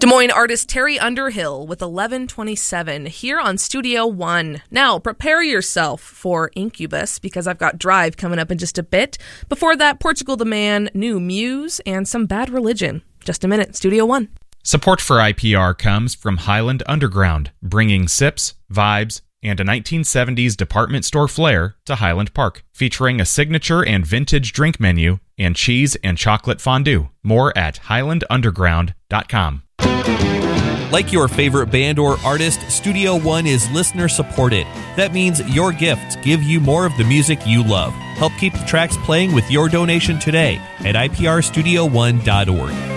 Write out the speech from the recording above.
Des Moines artist Terry Underhill with 1127 here on Studio One. Now, prepare yourself for Incubus because I've got Drive coming up in just a bit. Before that, Portugal the Man, New Muse, and some Bad Religion. Just a minute, Studio One. Support for IPR comes from Highland Underground, bringing sips, vibes, and a 1970s department store flair to Highland Park, featuring a signature and vintage drink menu and cheese and chocolate fondue. More at highlandunderground.com. Like your favorite band or artist, Studio One is listener supported. That means your gifts give you more of the music you love. Help keep the tracks playing with your donation today at iprstudio1.org.